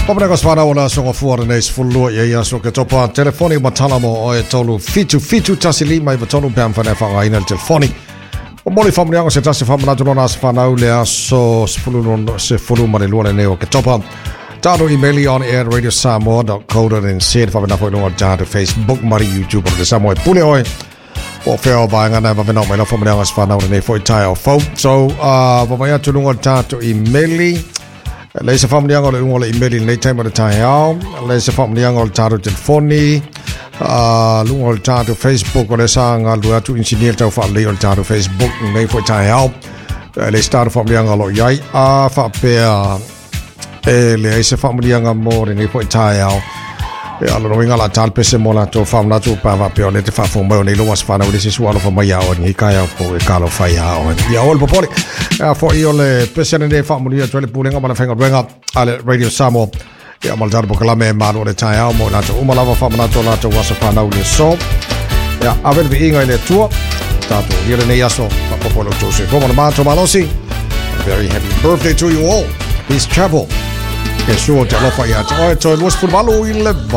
Papanekas whanaona songa fuara neis fulua ia so ke topa telefoni matalamo o e tolu fitu tasi lima i tolu peam whanea whangaina le telefoni. O mori whamunianga se tasi whamanatu nona as whanau le aso se fulu mare luane neo ke topa. Tātou emaili on air radiosamoa.co.nz whamanako inunga tātou Facebook mari YouTube o le Samoa pule oi. O whea baanga nei whamanau mai la whamunianga as whanau le nei fo i tai o fau. So, whamai atu nunga tātou emaili. Le se familianga le unga le email nei time o le tai au. Le se familianga o le tātou telefoni. Lunga o le tātou Facebook o le sanga lua tu engineer tau wha le o le tātou Facebook nei fo i tai au. Le se tātou familianga lo iai a whapea le se familianga mo le nei fo i tai au. Alo no inga la tal pese mo la to famna tu pa va pe o le te fa fo mo nei lo was fa na le se sualo fo mai au ni kai au fo e kalo fa au. Ya ol popoli. For io le pese nei fa mo ni to le pulenga ma na fenga venga ale Radio Samoa. Ya mal dar bokala me ma le tai au mo na to uma lava fa na to was fa na le so. Ya avel vi inga le tua. Tato io le nei aso fa popolo to se como ma to malosi. Very happy birthday to you all. Peace travel. Che suo te lo fai a. Oh, to was futbalo il